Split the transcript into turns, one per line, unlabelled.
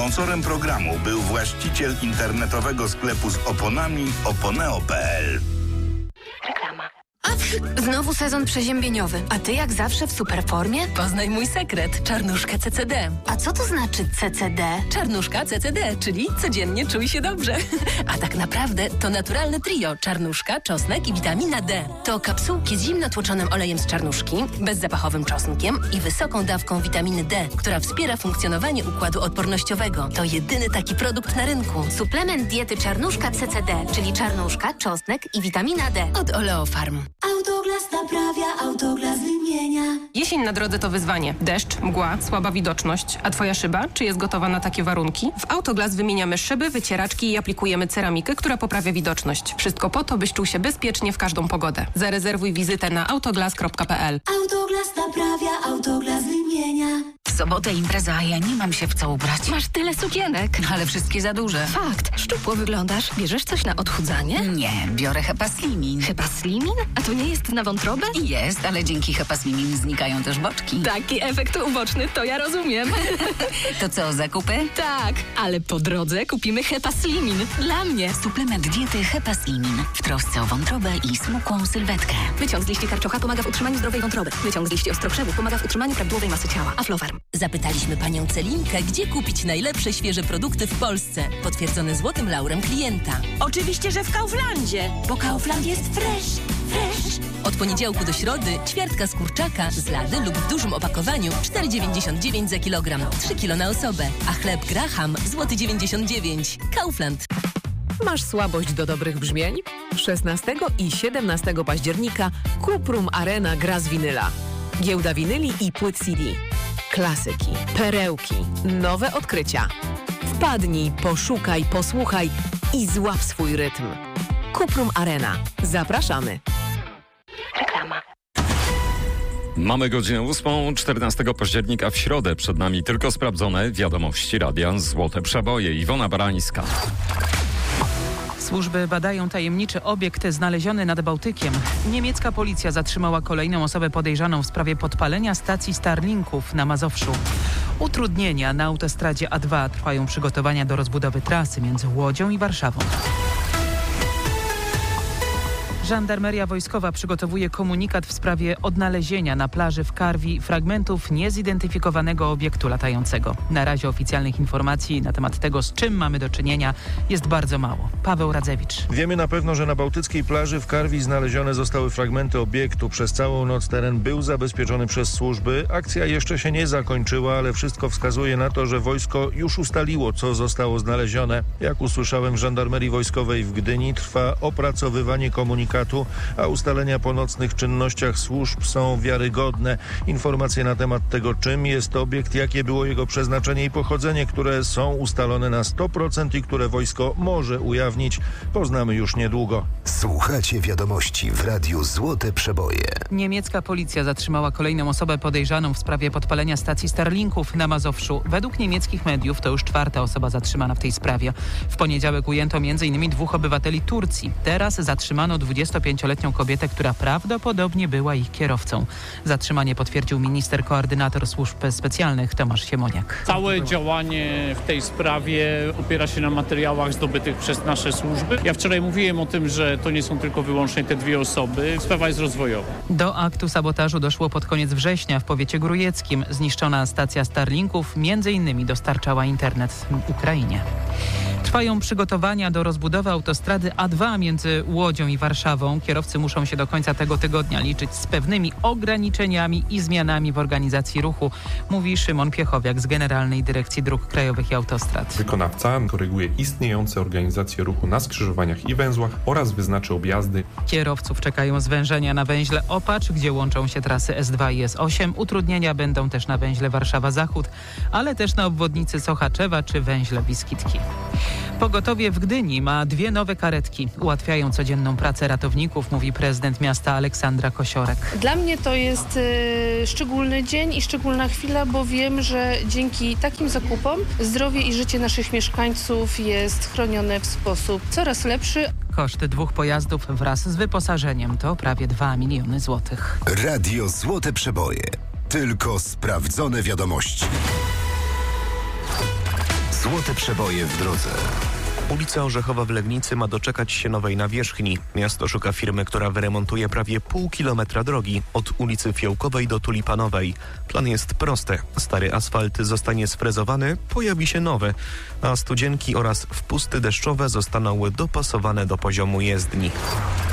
Sponsorem programu był właściciel internetowego sklepu z oponami oponeo.pl.
Reklama. Znowu sezon przeziębieniowy, a ty jak zawsze w super formie?
Poznaj mój sekret, czarnuszkę CCD.
A co to znaczy CCD?
Czarnuszka CCD, czyli codziennie czuj się dobrze. A tak naprawdę to naturalne trio, czarnuszka, czosnek i witamina D. To kapsułki z zimno tłoczonym olejem z czarnuszki, bezzapachowym czosnkiem i wysoką dawką witaminy D, która wspiera funkcjonowanie układu odpornościowego. To jedyny taki produkt na rynku.
Suplement diety czarnuszka CCD, czyli czarnuszka, czosnek i witamina D.
Od Oleofarm.
Autoglas naprawia, Autoglas wymienia.
Jesień na drodze to wyzwanie. Deszcz, mgła, słaba widoczność. A twoja szyba, czy jest gotowa na takie warunki? W Autoglas wymieniamy szyby, wycieraczki i aplikujemy ceramikę, która poprawia widoczność. Wszystko po to, byś czuł się bezpiecznie w każdą pogodę. Zarezerwuj wizytę na autoglas.pl.
Autoglas naprawia, Autoglas wymienia.
W sobotę impreza, a ja nie mam się w co ubrać.
Masz tyle sukienek.
Ale wszystkie za duże.
Fakt, szczupło wyglądasz. Bierzesz coś na odchudzanie?
Nie, biorę Hepaslimin.
Hepaslimin? A to nie jest na wątrobę?
Jest, ale dzięki Hepaslimin znikają też boczki.
Taki efekt uboczny, to ja rozumiem.
To co, zakupy?
Tak, ale po drodze kupimy Hepaslimin. Dla mnie.
Suplement diety Hepaslimin. W trosce o wątrobę i smukłą sylwetkę.
Wyciąg z liści karczocha pomaga w utrzymaniu zdrowej wątroby. Wyciąg z liści ostrokrzewu pomaga w utrzymaniu prawidłowej masy ciała. Aflofarm.
Zapytaliśmy panią Celinkę, gdzie kupić najlepsze świeże produkty w Polsce. Potwierdzone złotym laurem klienta.
Oczywiście, że w Kauflandzie, bo Kaufland jest fresh.
Od poniedziałku do środy ćwiartka z kurczaka z lady lub w dużym opakowaniu 4,99 za kilogram, 3 kilo na osobę, a chleb Graham złoty 99. Kaufland.
Masz słabość do dobrych brzmień? 16 i 17 października Cuprum Arena gra z winyla. Giełda winyli i płyt CD. Klasyki, perełki, nowe odkrycia. Wpadnij, poszukaj, posłuchaj i złap swój rytm. Cuprum Arena. Zapraszamy.
Reklama.
Mamy godzinę 8, 14 października w środę. Przed nami tylko sprawdzone wiadomości radia Złote Przeboje. Iwona Barańska.
Służby badają tajemniczy obiekt znaleziony nad Bałtykiem. Niemiecka policja zatrzymała kolejną osobę podejrzaną w sprawie podpalenia stacji Starlinków na Mazowszu. Utrudnienia na autostradzie A2. Trwają przygotowania do rozbudowy trasy między Łodzią i Warszawą. Żandarmeria Wojskowa przygotowuje komunikat w sprawie odnalezienia na plaży w Karwi fragmentów niezidentyfikowanego obiektu latającego. Na razie oficjalnych informacji na temat tego, z czym mamy do czynienia, jest bardzo mało. Paweł Radzewicz.
Wiemy na pewno, że na bałtyckiej plaży w Karwi znalezione zostały fragmenty obiektu. Przez całą noc teren był zabezpieczony przez służby. Akcja jeszcze się nie zakończyła, ale wszystko wskazuje na to, że wojsko już ustaliło, co zostało znalezione. Jak usłyszałem w Żandarmerii Wojskowej w Gdyni, trwa opracowywanie komunikatu, a ustalenia po nocnych czynnościach służb są wiarygodne. Informacje na temat tego, czym jest obiekt, jakie było jego przeznaczenie i pochodzenie, które są ustalone na 100% i które wojsko może ujawnić, poznamy już niedługo.
Słuchacie wiadomości w Radiu Złote Przeboje.
Niemiecka policja zatrzymała kolejną osobę podejrzaną w sprawie podpalenia stacji Starlinków na Mazowszu. Według niemieckich mediów to już 4. osoba zatrzymana w tej sprawie. W poniedziałek ujęto m.in. 2 obywateli Turcji. Teraz zatrzymano 25-letnią kobietę, która prawdopodobnie była ich kierowcą. Zatrzymanie potwierdził minister koordynator służb specjalnych Tomasz Siemoniak.
Całe działanie w tej sprawie opiera się na materiałach zdobytych przez nasze służby. Ja wczoraj mówiłem o tym, że to nie są tylko wyłącznie te 2 osoby. Sprawa jest rozwojowa.
Do aktu sabotażu doszło pod koniec września w powiecie grójeckim. Zniszczona stacja Starlinków m.in. dostarczała internet Ukrainie. Trwają przygotowania do rozbudowy autostrady A2 między Łodzią i Warszawą. Kierowcy muszą się do końca tego tygodnia liczyć z pewnymi ograniczeniami i zmianami w organizacji ruchu, mówi Szymon Piechowiak z Generalnej Dyrekcji Dróg Krajowych i Autostrad.
Wykonawca koryguje istniejące organizacje ruchu na skrzyżowaniach i węzłach oraz wyznaczy objazdy.
Kierowców czekają zwężenia na węźle Opacz, gdzie łączą się trasy S2 i S8. Utrudnienia będą też na węźle Warszawa-Zachód, ale też na obwodnicy Sochaczewa czy węźle Biskitki. Pogotowie w Gdyni ma 2 nowe karetki. Ułatwiają codzienną pracę ratowników, mówi prezydent miasta Aleksandra Kosiorek.
Dla mnie to jest szczególny dzień i szczególna chwila, bo wiem, że dzięki takim zakupom zdrowie i życie naszych mieszkańców jest chronione w sposób coraz lepszy.
Koszty 2 pojazdów wraz z wyposażeniem to prawie 2 miliony złotych.
Radio Złote Przeboje. Tylko sprawdzone wiadomości. Złote przeboje w drodze.
Ulica Orzechowa w Legnicy ma doczekać się nowej nawierzchni. Miasto szuka firmy, która wyremontuje prawie pół kilometra drogi od ulicy Fiołkowej do Tulipanowej. Plan jest prosty. Stary asfalt zostanie sfrezowany, pojawi się nowy, a studzienki oraz wpusty deszczowe zostaną dopasowane do poziomu jezdni.